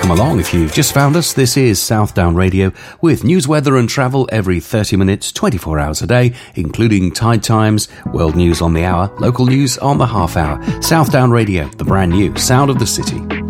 Welcome along. If you've just found us, this is Southdown Radio with news, weather and travel every 30 minutes, 24 hours a day, including tide times, world news on the hour, local news on the half hour. Southdown Radio, the brand new sound of the city.